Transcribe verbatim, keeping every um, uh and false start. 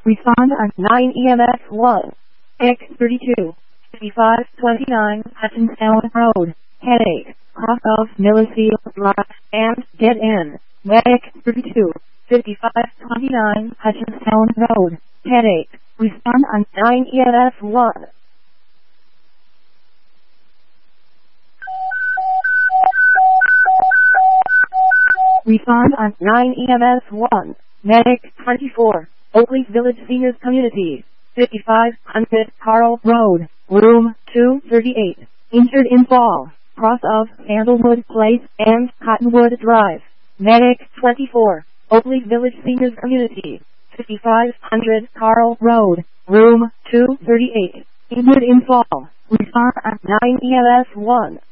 Respond on nine E M S one. X thirty-two. fifty-five twenty-nine Hutchinstown Road. Headache. Cross of Millsfield Drive and dead end. Medic thirty-two. fifty-five twenty-nine Hutchinstown Road. Headache. Respond on nine E M S one. Respond on nine E M S one. Medic twenty-four. Oakley Village Seniors Community. fifty-five hundred Carl Road. Room two thirty-eight. Injured in fall. Cross of Sandalwood Place and Cottonwood Drive. Medic twenty-four. Oakley Village Seniors Community. fifty-five hundred Carl Road. Room two thirty-eight. Injured in fall. Respond at nine E M S one.